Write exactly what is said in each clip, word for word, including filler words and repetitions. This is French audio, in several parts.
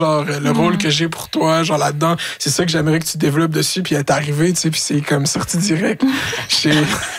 genre le mm. rôle que j'ai pour toi, genre là-dedans, c'est ça que j'aimerais que tu développes dessus, puis elle est arrivée, tu sais, puis c'est comme sorti direct. Chez...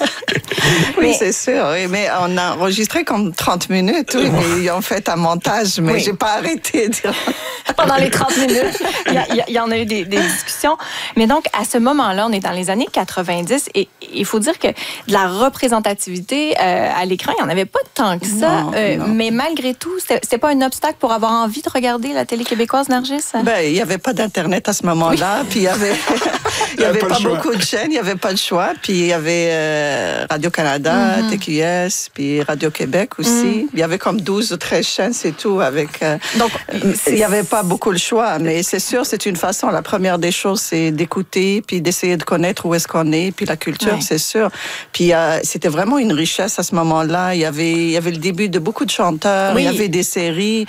Oui, c'est sûr, oui, mais on a enregistré comme trente minutes, oui, mais ils ont fait un montage, mais oui. j'ai pas arrêté. Pendant les trente minutes, il y, a, il y en a eu des, des discussions. Mais donc, à ce moment-là, on est dans les années quatre-vingt-dix et il faut dire que de la représentativité euh, à l'écran, il n'y en avait pas tant que ça. Non, euh, non. Mais malgré tout, c'était, c'était pas un obstacle pour avoir envie de regarder la télé québécoise, Nargis? Ben, il n'y avait pas d'Internet à ce moment-là, oui. puis il y avait, il y avait pas, pas beaucoup de chaînes, il n'y avait pas de choix, puis il y avait euh, Radio-Canada, mm-hmm. T Q S, puis Radio-Québec aussi. Mm. Il y avait comme douze ou treize chaînes, c'est tout, avec... Euh, Donc, il n'y avait pas beaucoup le choix, mais c'est sûr, c'est une façon. La première des choses, c'est d'écouter, puis d'essayer de connaître où est-ce qu'on est, puis la culture, ouais. c'est sûr. Puis euh, c'était vraiment une richesse à ce moment-là. Il y avait, il y avait le début de beaucoup de chanteurs, oui. il y avait des séries.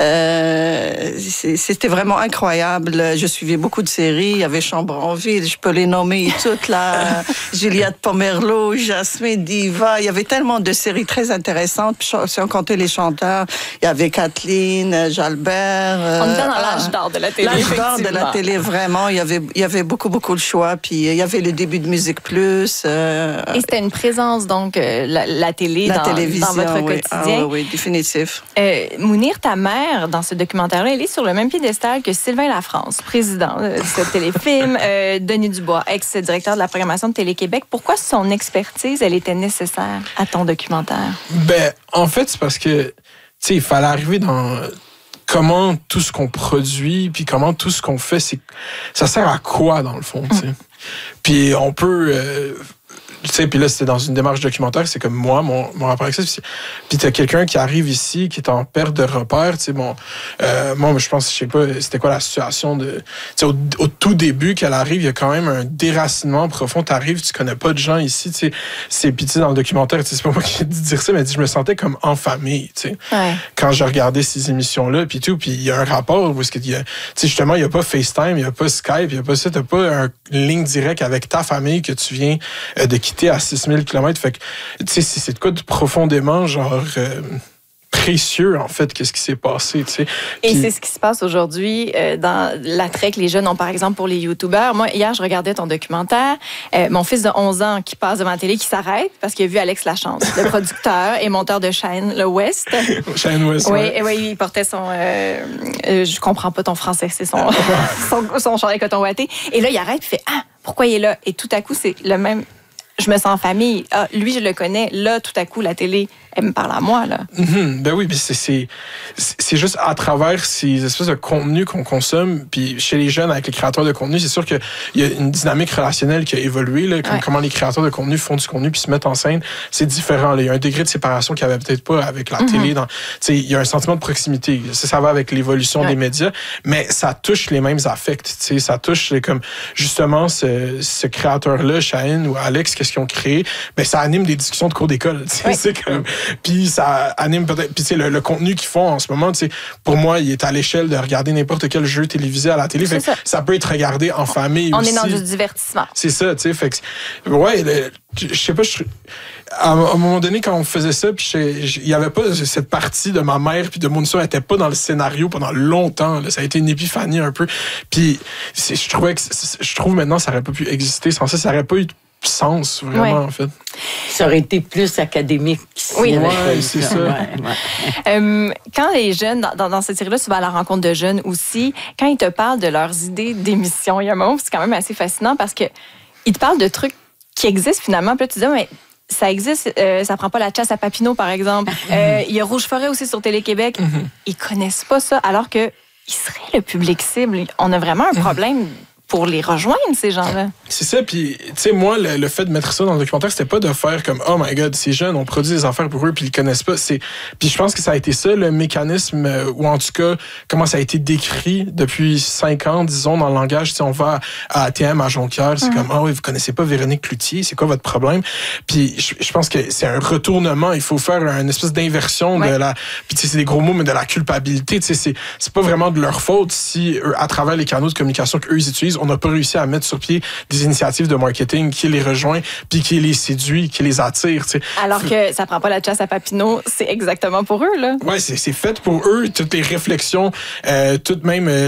Euh, c'était vraiment incroyable. Je suivais beaucoup de séries. Il y avait Chambronville, je peux les nommer toutes, là. Juliette Pomerleau, Jasmine Diva. Il y avait tellement de séries très intéressantes. Puis, si on comptait les chanteurs, il y avait Kathleen, Jalbert. On était dans l'âge d'or de la télé. L'âge d'or de la télé, vraiment. Il y avait, il y avait beaucoup, beaucoup de choix. Puis il y avait le début de Musique Plus. Euh, Et c'était une présence, donc, euh, la, la télé la dans, télévision, dans votre oui. quotidien. Ah, oui, oui, définitif. Euh, Mounir, ta mère, dans ce documentaire-là, elle est sur le même piédestal que Sylvain Lafrance, président de ce téléfilm. Euh, Denis Dubois, ex-directeur de la programmation de Télé-Québec. Pourquoi son expertise, elle était nécessaire à ton documentaire? Ben, en fait, c'est parce que, tu sais, il fallait arriver dans... comment tout ce qu'on produit, puis comment tout ce qu'on fait, c'est ça sert à quoi, dans le fond, tu sais. Mm. Puis on peut... Euh, tu sais, puis là, c'était dans une démarche documentaire, c'est comme moi, mon, mon rapport avec ça. Puis t'as quelqu'un qui arrive ici, qui est en perte de repère, tu sais, bon... Euh, moi, je pense, je sais pas, c'était quoi la situation de... Tu sais, au, au tout début qu'elle arrive, il y a quand même un déracinement profond. T'arrives, tu connais pas de gens ici, tu sais. C'est, puis tu sais, dans le documentaire, c'est pas moi qui ai dit dire ça, mais je me sentais comme en famille, tu sais. Ouais. Quand je regardais ces émissions-là, puis tout, puis il y a un rapport où est-ce qu'il y a... Tu sais, justement, il y a pas FaceTime, il y a pas Skype, il y a pas ça, t'as pas un, une ligne directe avec ta famille que tu viens euh, de quitter à six mille kilomètres. Fait que, tu sais, c'est de quoi de profondément, genre... Euh, précieux, en fait, qu'est-ce qui s'est passé, tu sais. Et Puis... c'est ce qui se passe aujourd'hui euh, dans l'attrait que les jeunes ont, par exemple, pour les youtubeurs. Moi, hier, je regardais ton documentaire. Euh, mon fils de onze ans qui passe devant la télé, qui s'arrête parce qu'il a vu Alex Lachance, le producteur et monteur de Shine le West. Shine West, oui. Ouais. Oui, il portait son... Euh, euh, je comprends pas ton français, c'est son, son, son chandail coton ouaté. Et là, il arrête et fait « Ah, pourquoi il est là? » Et tout à coup, c'est le même... Je me sens en famille. Ah, lui, je le connais. Là, tout à coup, la télé, elle me parle à moi, là. Mm-hmm. Ben oui, mais c'est, c'est, c'est juste à travers ces espèces de contenus qu'on consomme, puis chez les jeunes, avec les créateurs de contenu, c'est sûr qu'il y a une dynamique relationnelle qui a évolué, là, comme, ouais. comment les créateurs de contenu font du contenu puis se mettent en scène, c'est différent. Là. Il y a un degré de séparation qu'il n'y avait peut-être pas avec la mm-hmm. télé. Dans, il y a un sentiment de proximité. Ça, ça va avec l'évolution ouais. des médias, mais ça touche les mêmes affects. Ça touche comme justement ce, ce créateur-là, Shaheen ou Alex, qu'est-ce qu'ils ont créé, ben ça anime des discussions de cours d'école. Ouais. C'est comme, puis ça anime peut-être, puis le, le contenu qu'ils font en ce moment, pour moi, il est à l'échelle de regarder n'importe quel jeu télévisé à la télé. Fait, ça. ça peut être regardé en famille On aussi. est dans du divertissement. C'est ça, tu sais. Fait que, ouais, le, je sais pas, je, à un moment donné, quand on faisait ça, puis il y avait pas cette partie de ma mère puis de mon histoire, elle était pas dans le scénario pendant longtemps. Là. Ça a été une épiphanie un peu. Puis je trouvais que, je trouve maintenant, ça aurait pas pu exister sans ça. Ça aurait pas eu de sens, vraiment, ouais. en fait. Ça aurait été plus académique. Oui, ouais, c'est ça. Ouais, ouais. Euh, quand les jeunes, dans, dans cette série-là, tu vas à la rencontre de jeunes aussi, quand ils te parlent de leurs idées d'émission, il y a un moment où c'est quand même assez fascinant parce que ils te parlent de trucs qui existent finalement. Puis là, tu dis, mais ça existe, euh, ça prend pas la chasse à Papineau, par exemple. Euh, il y a Rouge Forêt aussi sur Télé-Québec. Mm-hmm. Ils connaissent pas ça, alors que ils seraient le public cible. On a vraiment un problème pour les rejoindre, ces gens-là. C'est ça, puis, tu sais, moi, le, le fait de mettre ça dans le documentaire, c'était pas de faire comme, oh my God, ces jeunes, on produit des affaires pour eux, puis ils connaissent pas. C'est... Puis je pense que ça a été ça, le mécanisme, euh, ou en tout cas, comment ça a été décrit depuis cinq ans, disons, dans le langage. Si on va à A T M, à Jonquière, c'est mm-hmm. comme, ah oh, oui, vous connaissez pas Véronique Cloutier, c'est quoi votre problème? Puis je, je pense que c'est un retournement, il faut faire une espèce d'inversion ouais. de la... Puis tu sais, c'est des gros mots, mais de la culpabilité, tu sais, c'est, c'est pas vraiment de leur faute si, eux, à travers les canaux de communication qu'eux, ils utilisent, on n'a pas réussi à mettre sur pied des initiatives de marketing qui les rejoint, puis qui les séduit, qui les attire. T'sais. Alors que ça prend pas la chasse à Papineau, c'est exactement pour eux, là. Ouais, c'est, c'est fait pour eux. Toutes les réflexions, euh, toutes même... Euh,